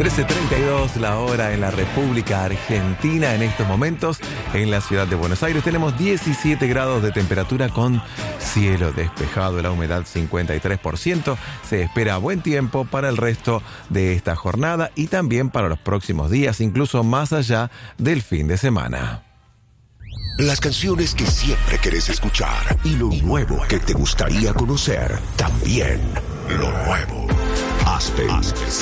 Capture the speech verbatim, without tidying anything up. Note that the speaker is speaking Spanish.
trece treinta y dos la hora en la República Argentina. En estos momentos, en la ciudad de Buenos Aires, tenemos diecisiete grados de temperatura con cielo despejado, la humedad cincuenta y tres por ciento. Se espera buen tiempo para el resto de esta jornada y también para los próximos días, incluso más allá del fin de semana. Las canciones que siempre querés escuchar y lo nuevo que te gustaría conocer. También lo nuevo. Aspen.